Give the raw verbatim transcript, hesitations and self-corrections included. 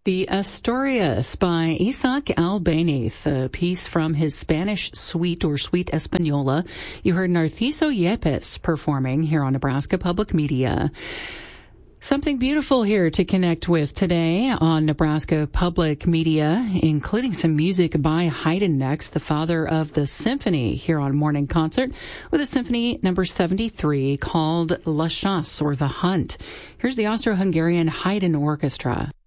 The Asturias by Isaac Albéniz, a piece from his Spanish suite or Suite Española. You heard Narciso Yepes performing here on Nebraska Public Media. Something beautiful here to connect with today on Nebraska Public Media, including some music by Haydn next, the father of the symphony here on Morning Concert, with a symphony number seventy-three called La Chasse, or The Hunt. Here's the Austro-Hungarian Haydn Orchestra.